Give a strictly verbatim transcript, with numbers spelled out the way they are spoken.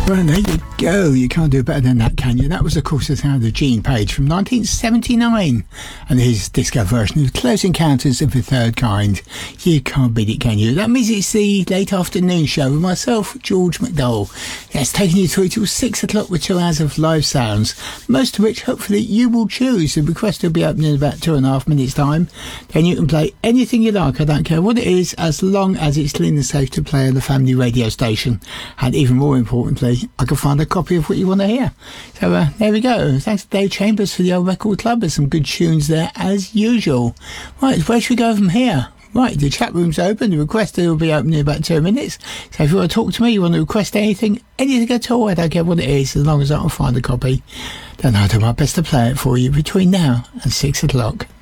Well, there you go. You can't do better than that, can you? That was, of course, the sound of Gene Page from nineteen seventy-nine and his disco version of Close Encounters of the Third Kind. You can't beat it, can you? That means it's the late afternoon show with myself, George McDowell. That's taking you through till six o'clock with two hours of live sounds, most of which hopefully you will choose. The request will be opening in about two and a half minutes' time. Then you can play anything you like. I don't care what it is, as long as it's clean and safe to play on the family radio station. And even more importantly, I can find a copy of what you want to hear. So uh, there we go. Thanks to Dave Chambers for the old record club. There's some good tunes there as usual. Right, where should we go from here? Right, the chat room's open. The request will be open in about two minutes. So if you want to talk to me, you want to request anything, anything at all, I don't care what it is, as long as I can find a copy, then I'll do my best to play it for you between now and six o'clock.